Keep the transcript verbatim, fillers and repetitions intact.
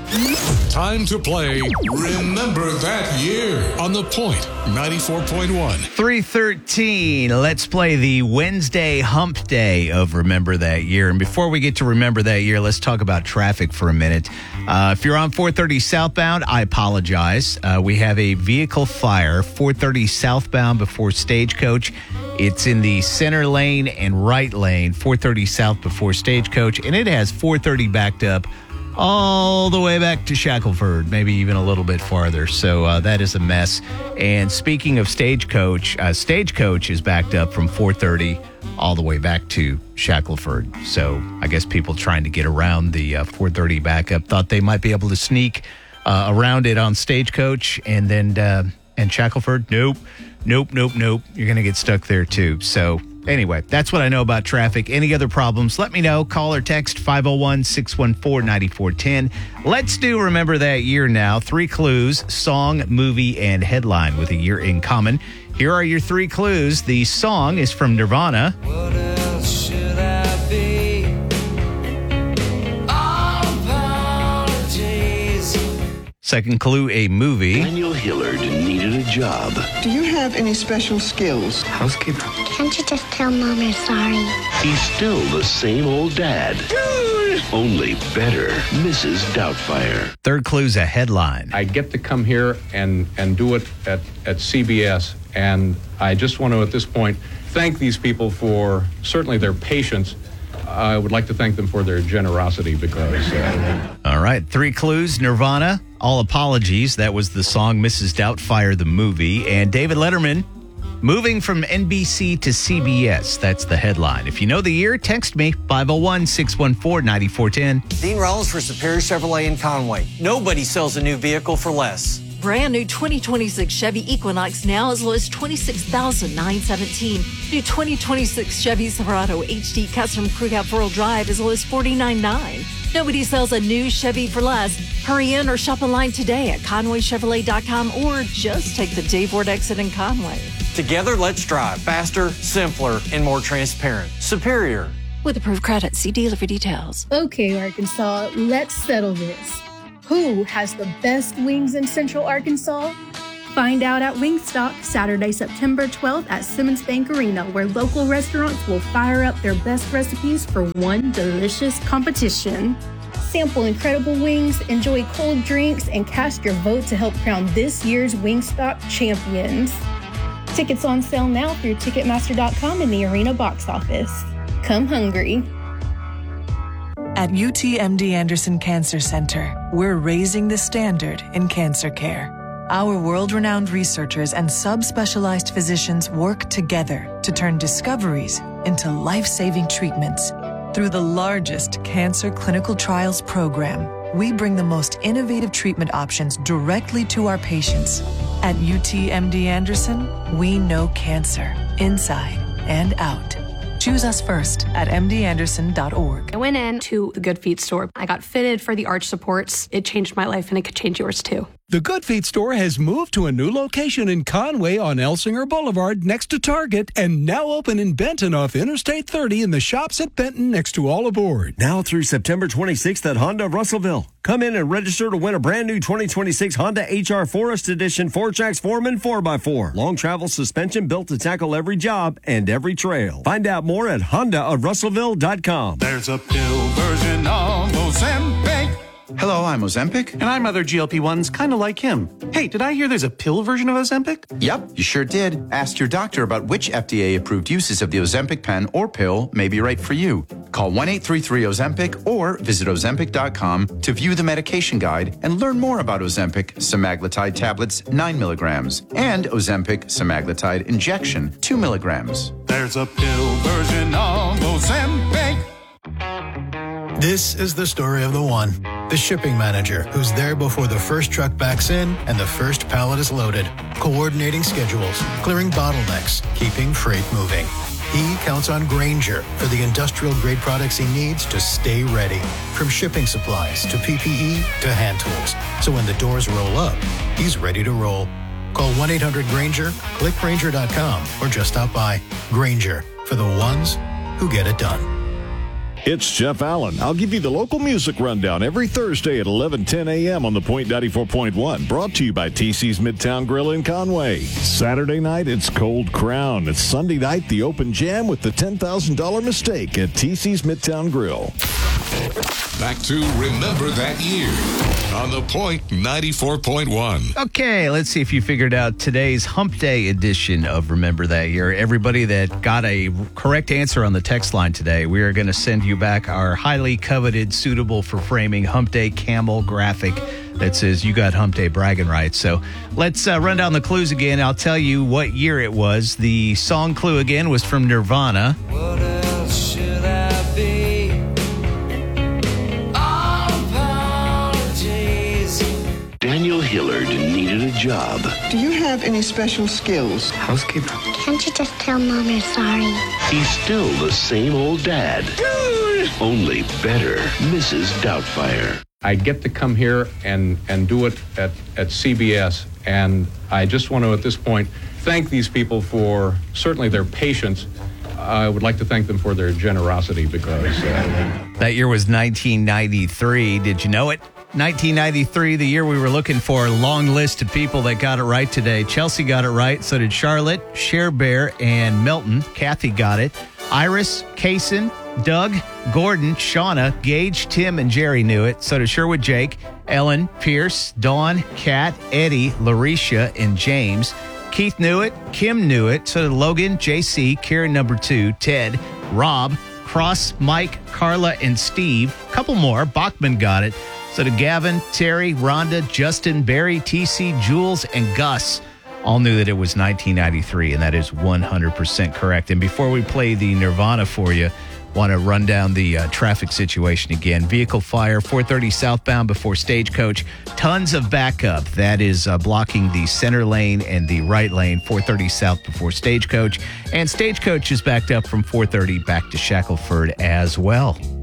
Time to play Remember That Year on The Point ninety-four point one. three thirteen. Let's play the Wednesday hump day of Remember That Year. And before we get to Remember That Year, let's talk about traffic for a minute. Uh, if you're on four thirty southbound, I apologize. Uh, we have a vehicle fire, four thirty southbound before Stagecoach. It's in the center lane and right lane, four thirty south before Stagecoach, and it has four thirty backed up all the way back to Shackelford, maybe even a little bit farther. So uh, that is a mess. And speaking of Stagecoach, uh, Stagecoach is backed up from four thirty all the way back to Shackelford. So I guess people trying to get around the uh, four thirty backup thought they might be able to sneak uh, around it on Stagecoach and then uh, and Shackelford. Nope, nope, nope, nope. You're going to get stuck there too. So anyway, that's what I know about traffic. Any other problems, let me know. Call or text five oh one, six one four, nine four one zero. Let's do Remember That Year now. Three clues, song, movie, and headline with a year in common. Here are your three clues. The song is from Nirvana. What else should I be? Apologies. Second clue, a movie. Daniel Hillard needed a job. Do you have any special skills? Housekeeper. Can't you just tell Mom you're sorry? He's still the same old dad. Only better. Missus Doubtfire. Third clue's a headline. I get to come here and, and do it at, at C B S, and I just want to, at this point, thank these people for certainly their patience. I would like to thank them for their generosity because... Uh, All right, three clues, Nirvana, All Apologies. That was the song Missus Doubtfire, the movie. And David Letterman, moving from N B C to C B S. That's the headline. If you know the year, text me, five oh one, six one four, nine four one zero. Dean Rollins for Superior Chevrolet in Conway. Nobody sells a new vehicle for less. Brand new twenty twenty-six Chevy Equinox now as low as twenty-six thousand nine hundred seventeen dollars. New twenty twenty-six Chevy Silverado H D Custom Crew Cab four-wheel drive as low as forty-nine thousand nine hundred nine dollars. Nobody sells a new Chevy for less. Hurry in or shop online today at Conway Chevrolet dot com or just take the J Ford exit in Conway. Together, let's drive faster, simpler, and more transparent. Superior. With approved credit, see dealer for details. Okay, Arkansas, let's settle this. Who has the best wings in Central Arkansas? Find out at Wingstop Saturday, September twelfth at Simmons Bank Arena, where local restaurants will fire up their best recipes for one delicious competition. Sample incredible wings, enjoy cold drinks, and cast your vote to help crown this year's Wingstop champions. Tickets on sale now through Ticketmaster dot com and the Arena box office. Come hungry. At U T M D Anderson Cancer Center, we're raising the standard in cancer care. Our world-renowned researchers and subspecialized physicians work together to turn discoveries into life-saving treatments. Through the largest cancer clinical trials program, we bring the most innovative treatment options directly to our patients. At U T M D Anderson, we know cancer, inside and out. Choose us first at m d anderson dot org. I went in to the Good Feet store. I got fitted for the arch supports. It changed my life, and it could change yours too. The Good Feet store has moved to a new location in Conway on Elsinger Boulevard next to Target and now open in Benton off Interstate thirty in the shops at Benton next to All Aboard. Now through September twenty-sixth at Honda of Russellville. Come in and register to win a brand new twenty twenty-six Honda H R Forest Edition four tracks Foreman four by four. Long travel suspension built to tackle every job and every trail. Find out more at honda of russellville dot com. There's a pill version of Ozempic. Hello, I'm Ozempic. And I'm other G L P ones kind of like him. Hey, did I hear there's a pill version of Ozempic? Yep, you sure did. Ask your doctor about which F D A-approved uses of the Ozempic pen or pill may be right for you. Call one eight three three Ozempic or visit ozempic dot com to view the medication guide and learn more about Ozempic semaglutide tablets nine milligrams and Ozempic semaglutide injection two milligrams. There's a pill version of Ozempic. This is the story of the one, the shipping manager who's there before the first truck backs in and the first pallet is loaded, coordinating schedules, clearing bottlenecks, keeping freight moving. He counts on Grainger for the industrial-grade products he needs to stay ready, from shipping supplies to P P E to hand tools. So when the doors roll up, he's ready to roll. Call one eight hundred Grainger, click Grainger dot com, or just stop by. Grainger, for the ones who get it done. It's Jeff Allen. I'll give you the local music rundown every Thursday at eleven ten a.m. on the Point ninety-four point one. Brought to you by T C's Midtown Grill in Conway. Saturday night, it's Cold Crown. It's Sunday night, the Open Jam with the ten thousand dollars Mistake at T C's Midtown Grill. Back to Remember That Year on the Point ninety-four point one. Okay, let's see if you figured out today's Hump Day edition of Remember That Year. Everybody that got a correct answer on the text line today, we are going to send you back our highly coveted, suitable for framing Hump Day camel graphic that says you got Hump Day bragging rights. So let's uh, run down the clues again. I'll tell you what year it was. The song clue again was from Nirvana. What else should I be? Daniel Hillard needed a job. Do you have any special skills? Housekeeper. Can't you just tell Mom you're sorry? He's still the same old dad. Only better. Missus Doubtfire. I get to come here and, and do it at, at C B S, and I just want to, at this point, thank these people for certainly their patience. I would like to thank them for their generosity because... Uh, that year was nineteen ninety-three. Did you know it? nineteen ninety-three, the year we were looking for. A long list of people that got it right today. Chelsea got it right. So did Charlotte, Cher Bear, and Milton. Kathy got it. Iris, Kaysen, Doug, Gordon, Shauna, Gage, Tim, and Jerry knew it. So did Sherwood Jake, Ellen, Pierce, Dawn, Kat, Eddie, Larisha, and James. Keith knew it. Kim knew it. So did Logan, J C, Karen number two, Ted, Rob, Cross, Mike, Carla, and Steve. A couple more. Bachman got it. So did Gavin, Terry, Rhonda, Justin, Barry, T C, Jules, and Gus all knew that it was nineteen ninety-three, and that is one hundred percent correct. And before we play the Nirvana for you, want to run down the uh, traffic situation again. Vehicle fire, four thirty southbound before Stagecoach. Tons of backup. That is uh, blocking the center lane and the right lane, four thirty south before Stagecoach. And Stagecoach is backed up from four thirty back to Shackelford as well.